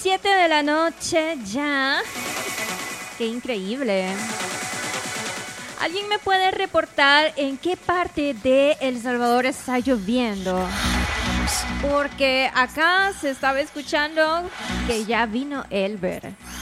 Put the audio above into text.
7 de la noche ya. ¡Qué increíble! ¿Alguien me puede reportar en qué parte de El Salvador está lloviendo? Porque acá se estaba escuchando que ya vino Elber.